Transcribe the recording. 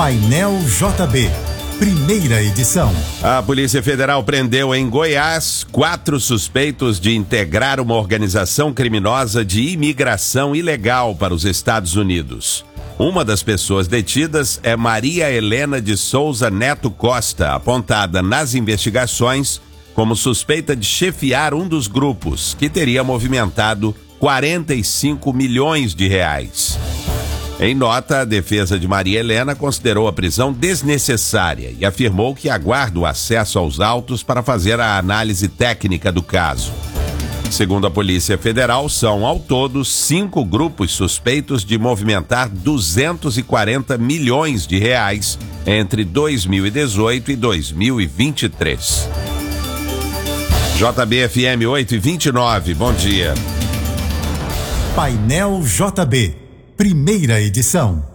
Painel JB, primeira edição. A Polícia Federal prendeu em Goiás 4 suspeitos de integrar uma organização criminosa de imigração ilegal para os Estados Unidos. Uma das pessoas detidas é Maria Helena de Souza Neto Costa, apontada nas investigações como suspeita de chefiar um dos grupos, que teria movimentado 45 milhões de reais. Em nota, a defesa de Maria Helena considerou a prisão desnecessária e afirmou que aguarda o acesso aos autos para fazer a análise técnica do caso. Segundo a Polícia Federal, são ao todo 5 grupos suspeitos de movimentar 240 milhões de reais entre 2018 e 2023. JB-FM 8h29, bom dia. Painel JB, primeira edição.